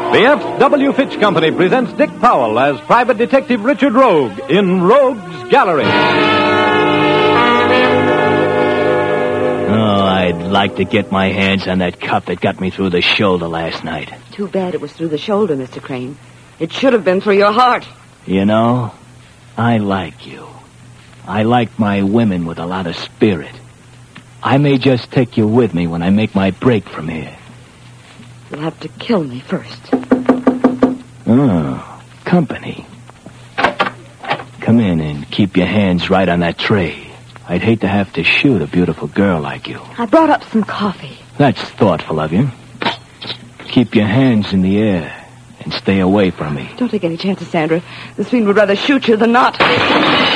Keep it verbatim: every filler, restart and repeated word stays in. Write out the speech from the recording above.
The F W. Fitch Company presents Dick Powell as Private Detective Richard Rogue in Rogue's Gallery. Oh, I'd like to get my hands on that cup that got me through the shoulder last night. Too bad it was through the shoulder, Mister Crane. It should have been through your heart. You know, I like you. I like my women with a lot of spirit. I may just take you with me when I make my break from here. You'll have to kill me first. Oh, company. Come in and keep your hands right on that tray. I'd hate to have to shoot a beautiful girl like you. I brought up some coffee. That's thoughtful of you. Keep your hands in the air and stay away from me. Don't take any chances, Sandra. This fiend would rather shoot you than not.